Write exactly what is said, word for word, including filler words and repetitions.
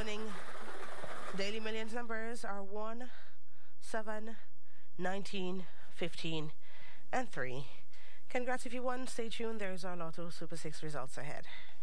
winning Daily Millions numbers are one, seven, nineteen, fifteen, and three. Congrats if you won. Stay tuned. There's our Lotto Super six results ahead.